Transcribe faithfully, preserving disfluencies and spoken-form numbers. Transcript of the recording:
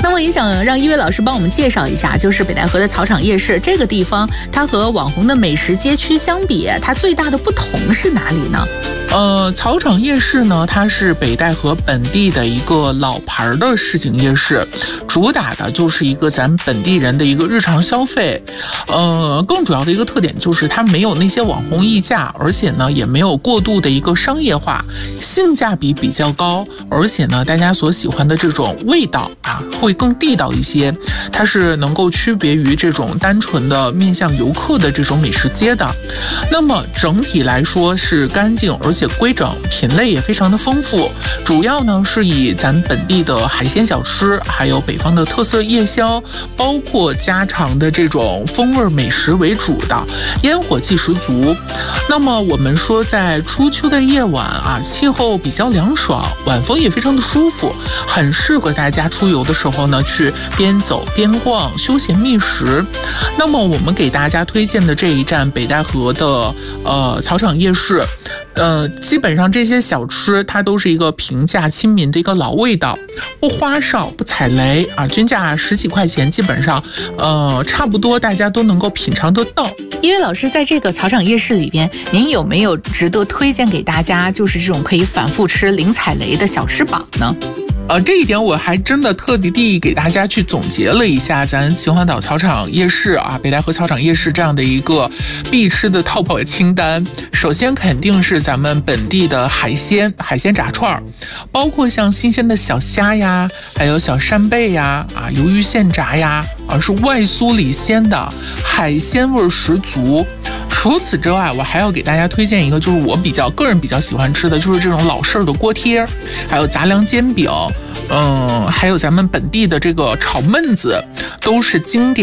那么也想让一位老师帮我们介绍一下，就是北戴河的草场夜市这个地方，它和网红的美食街区相比，它最大的不同是哪里呢？ 呃，草场夜市呢，它是北戴河本地的一个老牌的市井夜市，主打的就是一个咱本地人的一个日常消费。呃，更主要的一个特点就是它没有那些网红溢价，而且呢也没有过度的一个商业化，性价比比较高，而且呢大家所喜欢的这种味道啊会更地道一些。它是能够区别于这种单纯的面向游客的这种美食街的。那么整体来说是干净而且规整，品类也非常的丰富，主要呢是以咱本地的海鲜小吃，还有北方的特色夜宵，包括家常的这种风味美食为主的，烟火气十足。那么我们说在初秋的夜晚啊，气候比较凉爽，晚风也非常的舒服，很适合大家出游的时候呢去边走边逛，休闲觅食。那么我们给大家推荐的这一站北戴河的呃草场夜市，呃，基本上这些小吃它都是一个平价亲民的一个老味道，不花哨不踩雷啊，均价十几块钱，基本上呃差不多大家都能够品尝得到。 一位老师在这个草场夜市里边，您有没有值得推荐给大家，就是这种可以反复吃零踩雷的小吃榜呢？ 呃，这一点我还真的特地给大家去总结了一下咱秦皇岛草场夜市啊，北戴河草场夜市这样的一个必吃的 top 清单。首先肯定是咱们本地的海鲜，海鲜炸串，包括像新鲜的小虾呀，还有小扇贝呀，啊，鱿鱼现炸呀，啊，是外酥里鲜的，海鲜味十足。除此之外，我还要给大家推荐一个，就是我比较个人比较喜欢吃的，就是这种老式的锅贴，还有杂粮煎饼，嗯，还有咱们本地的这个炒焖子，都是经典